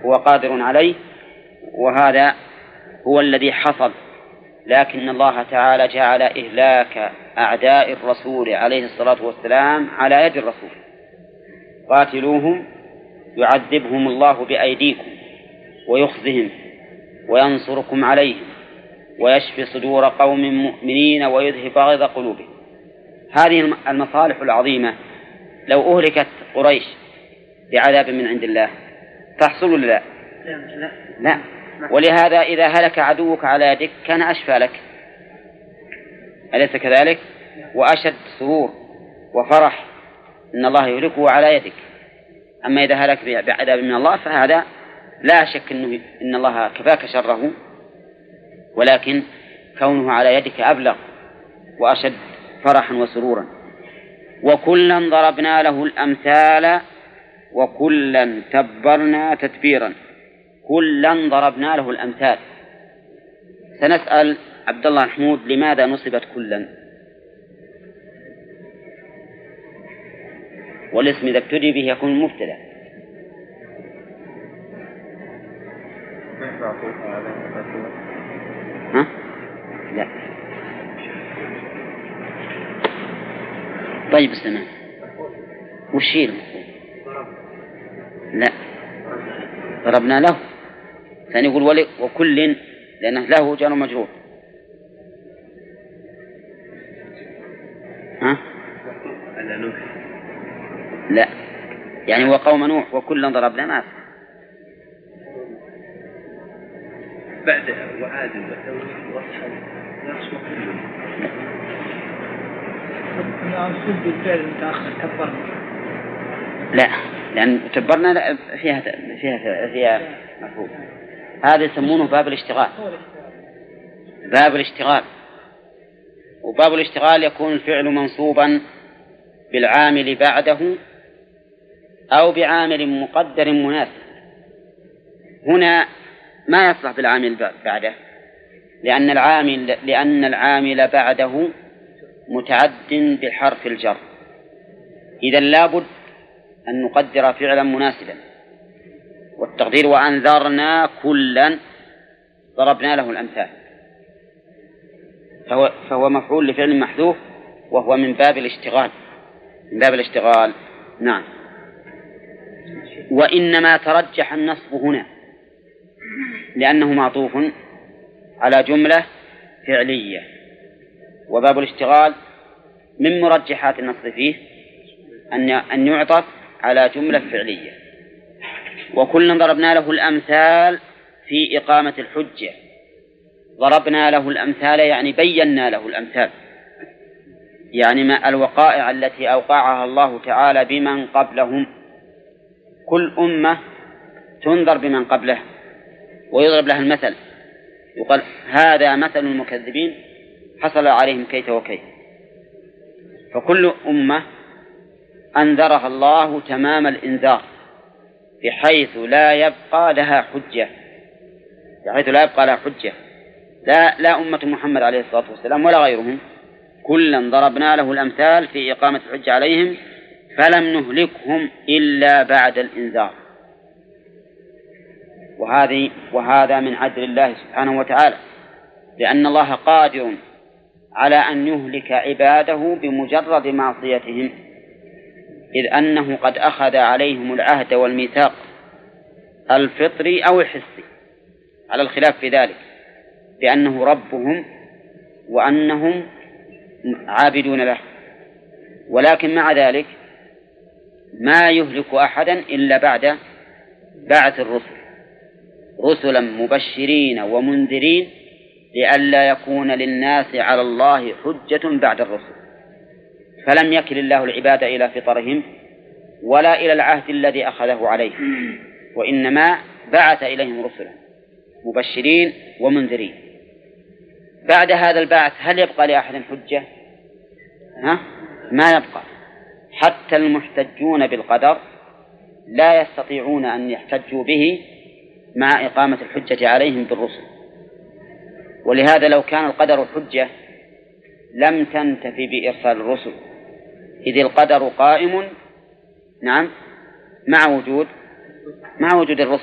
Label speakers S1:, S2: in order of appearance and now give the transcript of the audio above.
S1: هو قادر عليه، وهذا هو الذي حصل. لكن الله تعالى جعل إهلاك أعداء الرسول عليه الصلاة والسلام على يد الرسول. قاتلوهم يعذبهم الله بأيديكم ويخزهم وينصركم عليهم ويشفي صدور قوم مؤمنين ويذهب غيظ قلوبهم. هذه المصالح العظيمة لو أهلكت قريش بعذاب من عند الله تحصل ولا لا؟ لا. ولهذا إذا هلك عدوك على يدك كان أشفى لك، أليس كذلك؟ وأشد سرور وفرح إن الله يهلكه على يدك. أما إذا هلك بعذاب من الله فهذا لا شك إن الله كفاك شره، ولكن كونه على يدك أبلغ وأشد فرحا وسرورا. وكلا ضربنا له الأمثال وكلا تبرنا تتبيرا. كلا ضربنا له الأمثال. سنسأل عبد الله محمود لماذا نصبت كلا؟ والاسم إذا ابتدي به يكون مبتدأ. ها؟ لا. طيب السماء وشيل لا ضربنا له، ثاني يقول وكل لأنه له جار مجرور. ها؟ لا يعني وقوم نوح وكلا ضربنا ما
S2: بعد وعاد وثمود واصحاب نفس وكل بالفعل المتأخر تبرنا.
S1: لا لأن تبرنا فيها مفهوم. هذا يسمونه باب الاشتغال. باب الاشتغال. وباب الاشتغال يكون الفعل منصوبا بالعامل بعده أو بعامل مقدر مناسب. هنا ما يصلح بالعامل بعده لأن العامل بعده متعد بحرف الجر. إذا لابد أن نقدر فعلا مناسبا، والتقدير وأنذرنا كلا ضربنا له الأمثال، فهو مفعول لفعل محذوف وهو من باب الاشتغال. من باب الاشتغال. نعم. وإنما ترجح النصب هنا لأنه معطوف على جملة فعلية، وباب الاشتغال من مرجحات النصب فيه أن يعطف على جملة فعلية. وكلا ضربنا له الأمثال في إقامة الحجة. ضربنا له الأمثال يعني بينا له الأمثال، يعني ما الوقائع التي أوقعها الله تعالى بمن قبلهم. كل أمة تنظر بمن قبله ويضرب لها المثل، يقال هذا مثل المكذبين حصل عليهم كيت وكيت. فكل أمة أنذرها الله تمام الإنذار بحيث لا يبقى لها حجة، لا أمة محمد عليه الصلاة والسلام ولا غيرهم. كلا ضربنا له الأمثال في إقامة الحجة عليهم فلم نهلكهم إلا بعد الإنذار. وهذا من عدل الله سبحانه وتعالى، لأن الله قادر على أن يهلك عباده بمجرد معصيتهم، إذ أنه قد أخذ عليهم العهد والميثاق الفطري أو الحسي على الخلاف في ذلك، بأنه ربهم وأنهم عابدون له. ولكن مع ذلك ما يهلك أحدا إلا بعد بعث الرسل، رسلا مبشرين ومنذرين لئلا يكون للناس على الله حجة بعد الرسل. فلم يكل الله العباد إلى فطرهم ولا إلى العهد الذي أخذه عليهم، وإنما بعث إليهم رسلا مبشرين ومنذرين. بعد هذا البعث هل يبقى لأحد حجة؟ ما يبقى. حتى المحتجون بالقدر لا يستطيعون أن يحتجوا به مع إقامة الحجة عليهم بالرسل. ولهذا لو كان القدر حجة لم تنتفي بإرسال الرسل، إذ القدر قائم مع وجود الرسل.